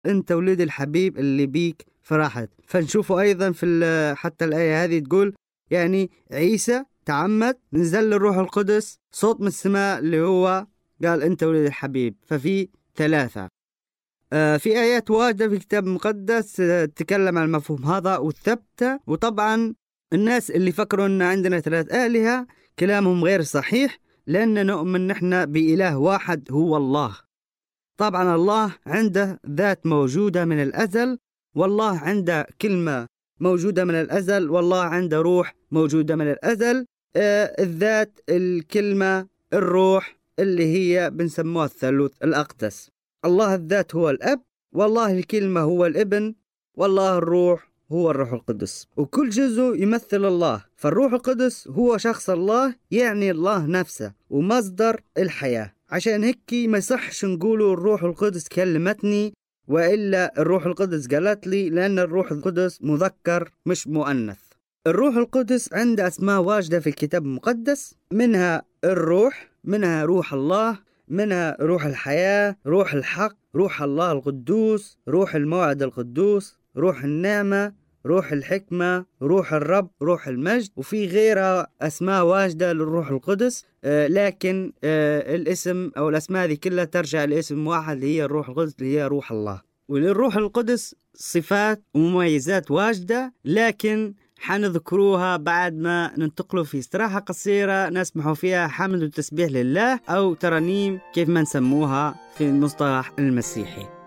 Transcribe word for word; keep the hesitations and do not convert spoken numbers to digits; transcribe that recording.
أنت ولد الحبيب اللي بيك فرحت. فنشوفوا أيضا في حتى الآية هذه تقول يعني عيسى تعمد، نزل الروح القدس، صوت من السماء اللي هو قال أنت ولد الحبيب. ففي ثلاثة. آه في آيات واجدة في الكتاب المقدس آه تتكلم عن المفهوم هذا والثبتة. وطبعا الناس اللي فكروا أن عندنا ثلاث آلهة كلامهم غير صحيح، لأننا نؤمن نحن بإله واحد هو الله. طبعا الله عنده ذات موجودة من الأزل، والله عنده كلمة موجودة من الأزل، والله عنده روح موجودة من الأزل. آه الذات، الكلمة، الروح اللي هي بنسموها الثالوث الأقدس. الله الذات هو الأب، والله الكلمة هو الابن، والله الروح هو الروح القدس، وكل جزء يمثل الله. فالروح القدس هو شخص الله، يعني الله نفسه ومصدر الحياة. عشان هيك ما يصحش نقولوا الروح القدس كلمتني وإلا الروح القدس قالت لي، لأن الروح القدس مذكر مش مؤنث. الروح القدس عنده أسماء واجدة في الكتاب المقدس، منها الروح، منها روح الله، منها روح الحياة، روح الحق، روح الله القدوس، روح الموعد القدوس، روح النعمة، روح الحكمة، روح الرب، روح المجد. وفي غيرها أسماء واجدة للروح القدس، آه لكن آه الاسم أو الأسماء دي كلها ترجع لاسم واحد اللي هي الروح القدس، اللي هي روح الله. وللروح القدس صفات ومميزات واجدة، لكن حنذكروها بعد ما ننتقلوا في استراحة قصيرة نسمحوا فيها حمد وتسبيح لله، أو ترانيم كيف ما نسموها في المصطلح المسيحي.